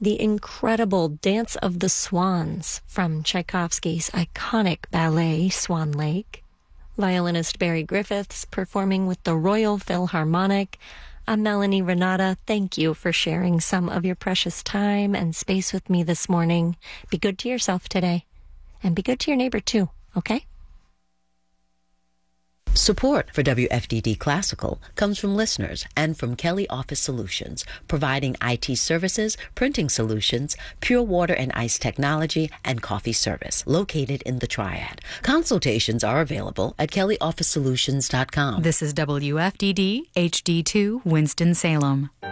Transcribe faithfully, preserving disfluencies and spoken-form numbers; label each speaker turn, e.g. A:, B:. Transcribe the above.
A: the incredible Dance of the Swans from Tchaikovsky's iconic ballet Swan Lake, violinist Barry Griffiths performing with the Royal Philharmonic. I'm Melanie Renata. Thank you for sharing some of your precious time and space with me this morning. Be good to yourself today, and be good to your neighbor too, okay?
B: Support for W F D D Classical comes from listeners and from Kelly Office Solutions, providing I T services, printing solutions, pure water and ice technology, and coffee service, located in the Triad. Consultations are available at kelly office solutions dot com.
C: This is W F D D H D two Winston-Salem.